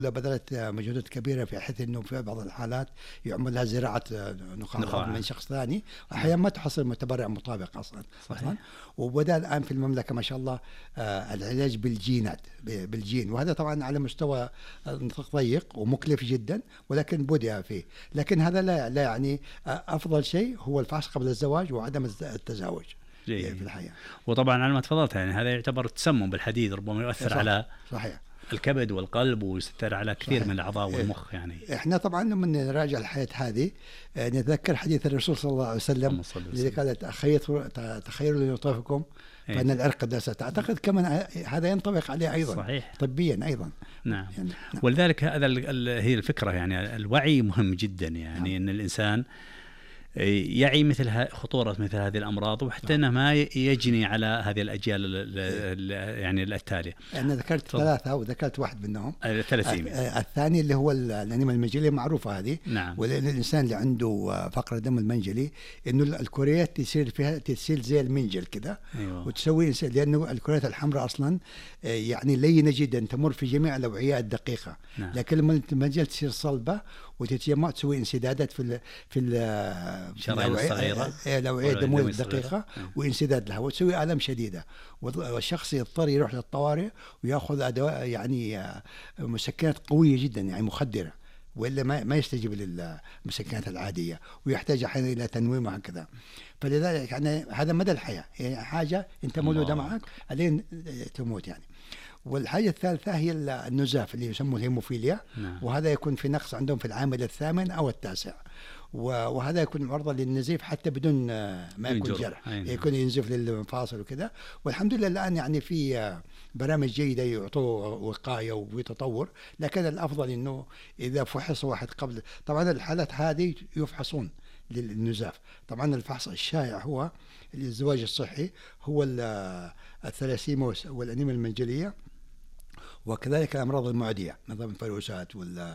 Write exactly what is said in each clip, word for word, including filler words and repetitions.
بذلت مجهودات كبيرة في حيث أنه في بعض الحالات يعمل لها زراعة نخاع من شخص ثاني، وأحيانا ما تحصل متبرع مطابق أصلا. أصلا وبدأ الآن في المملكة ما شاء الله العلاج بالجينات بالجين، وهذا طبعا على مستوى ضيق ومكلف جدا، ولكن بدأ فيه. لكن هذا لا, لا يعني أفضل شيء هو الفحص قبل الزواج وعدم التزاوج في الحياة. وطبعا على ما تفضلت يعني هذا يعتبر تسمم بالحديد، ربما يؤثر صح على صحيح الكبد والقلب ويستر على كثير صحيح من الأعضاء والمخ. يعني إحنا طبعا لما نراجع الحياة هذه نتذكر حديث الرسول صلى الله عليه وسلم الذي قال تخيروا لنطفكم فإن العرق دسة. أعتقد كمان هذا ينطبق عليه أيضا صحيح طبيا أيضا. نعم. يعني نعم. ولذلك هذا هي الفكرة، يعني الوعي مهم جدا، يعني نعم. أن الإنسان يعي مثل خطورة مثل هذه الأمراض، وحتى أنه ما يجني على هذه الأجيال يعني التالية. أنا ذكرت طب. ثلاثة وذكرت واحد منهم الثلاثيميا. الثاني اللي هو الأنيميا المنجلية معروفة هذه. نعم. ولأن الإنسان اللي عنده فقر الدم المنجلي إنه الكريات تصير فيها تسيل زي المنجل كده. أيوة. وتسوي لأنه الكريات الحمراء أصلا يعني لينة جدا تمر في جميع الأوعية الدقيقة. نعم. لكن لما المنجل تصير صلبة وتتجمع تسوي انسدادات في ال في الشرايين الصغيرة الأوعية الدموية الدقيقة وانسداد لها وتسوي آلام شديدة، والشخص يضطر يروح للطوارئ ويأخذ أدواء يعني مسكنات قوية جدا يعني مخدرة، وإلا ما ما يستجيب للمسكنات العادية ويحتاج أحيانا إلى تنويم وهكذا. فلذلك يعني هذا مدى الحياة، يعني حاجة أنت مولودة معك علين تموت يعني. والحاجة الثالثة هي النزاف اللي يسموه الهيموفيليا. نعم. وهذا يكون في نقص عندهم في العامل الثامن أو التاسع، وهذا يكون معرضة للنزيف حتى بدون ما يكون جرح، يكون ينزف للمفاصل وكذا. والحمد لله الآن يعني في برامج جيدة يعطوا وقاية وتطور، لكن الأفضل إنه إذا فحص واحد قبل، طبعا الحالات هذه يفحصون للنزاف. طبعا الفحص الشائع هو الزواج الصحي، هو الثلاسيميا والأنيميا المنجلية، وكذلك الأمراض المعدية نظام الفيروسات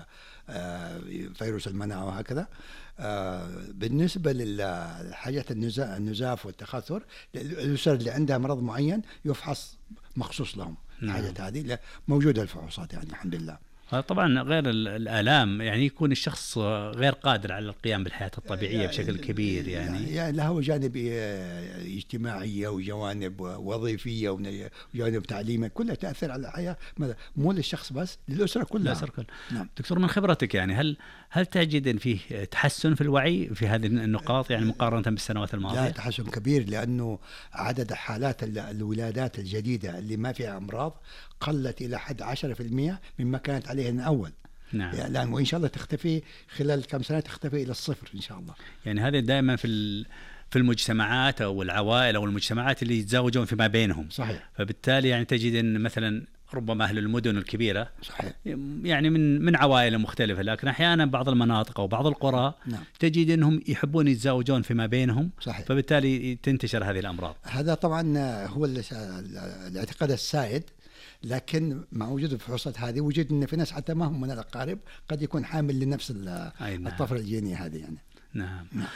والفيروس المناعة وهكذا. بالنسبة للحاجات النزاف والتخثر، الأسر اللي عندها مرض معين يفحص مخصوص لهم. الحاجات هذه موجودة الفحوصات يعني الحمد لله. طبعا غير الآلام يعني يكون الشخص غير قادر على القيام بالحياة الطبيعية بشكل كبير، يعني يعني له جانب اجتماعية وجوانب وظيفية وجوانب تعليمية كلها تأثر على الحياة، مو للشخص بس، للأسرة كلها. الأسرة كلها. نعم. دكتور من خبرتك يعني هل هل تجد أن فيه تحسن في الوعي في هذه النقاط يعني مقارنة بالسنوات الماضية؟ لا تحسن كبير، لأنه عدد حالات الولادات الجديدة اللي ما فيها أمراض قلت إلى حد عشرة في المئة مما كانت عليه من أول. نعم. يعني وإن شاء الله تختفي خلال كم سنة، تختفي إلى الصفر إن شاء الله. يعني هذا دائما في في المجتمعات أو العوائل أو المجتمعات اللي يتزوجون فيما بينهم. صحيح. فبالتالي يعني تجد أن مثلا ربما أهل المدن الكبيرة صحيح. يعني من من عوائل مختلفة، لكن أحيانا بعض المناطق أو بعض القرى نعم. تجد أنهم يحبون يتزوجون فيما بينهم. صحيح. فبالتالي تنتشر هذه الأمراض. هذا طبعا هو الاعتقاد السائد، لكن مع وجود الفحوصات هذه وجد أن في ناس حتى ما هم من الأقارب قد يكون حامل لنفس الطفرة الجينية هذه يعني. نعم. نعم.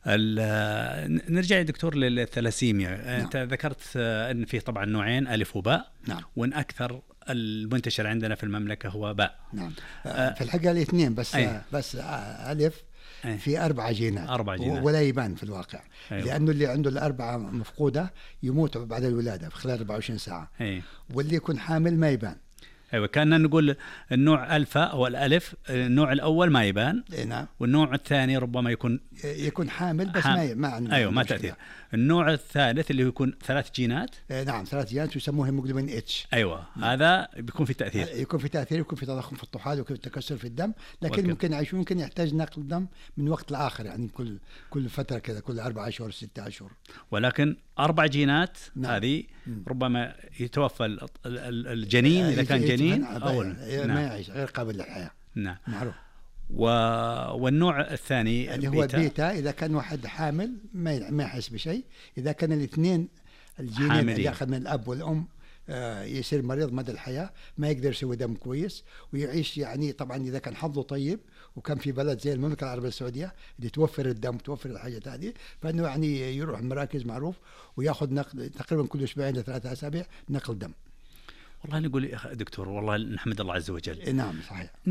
نرجع دكتور للثلاسيميا. نعم. أنت ذكرت أن فيه طبعا نوعين، ألف وباء. نعم. وأن أكثر المنتشر عندنا في المملكة هو باء. نعم. آه في الحقيقة الاثنين بس. آه بس آه ألف أي. في أربعة جينات. أربعة جينات ولا يبان في الواقع. أيوة. لأنه اللي عنده الأربعة مفقودة يموت بعد الولادة في خلال أربعة وعشرين ساعة. أي. واللي يكون حامل ما يبان. أيوة، كأننا نقول النوع ألفا أو الألف، النوع الأول ما يبان. إيه نعم. والنوع الثاني ربما يكون يكون حامل بس حام... ما ما عنده. أيوة ما تأثير. النوع الثالث اللي يكون ثلاث جينات. إيه نعم ثلاث جينات يسموه هيموجلوبين اتش. أيوة. نعم. هذا بيكون في تأثير. يكون في تأثير، يكون في تضخم في الطحال ويكون في تكسر في الدم، لكن وكذا. ممكن يعيش، ممكن يحتاج نقل دم من وقت لآخر يعني كل كل فترة كذا، كل أربعة أشهر ستة أشهر. ولكن أربع جينات. نعم. هذه ربما يتوفى الجنين إذا كان جنين أو نعم. ما يعيش، غير قابل للحياة. نعم. معروف. و... والنوع الثاني اللي هو بيتا، إذا كان واحد حامل ما ما يحس بشيء، إذا كان الاثنين الجينين اللي أخذ من الأب والأم يصير مريض مدى الحياة، ما يقدر يسوي دم كويس ويعيش يعني. طبعا إذا كان حظه طيب وكان في بلد زي المملكة العربية السعودية اللي توفر الدم توفر الحاجات هذه، فإنه يعني يروح المراكز معروف ويأخذ نقل تقريبا كل أسبوعين لثلاثة أسابيع نقل دم. والله نقول يا دكتور والله نحمد الله عز وجل. نعم صحيح.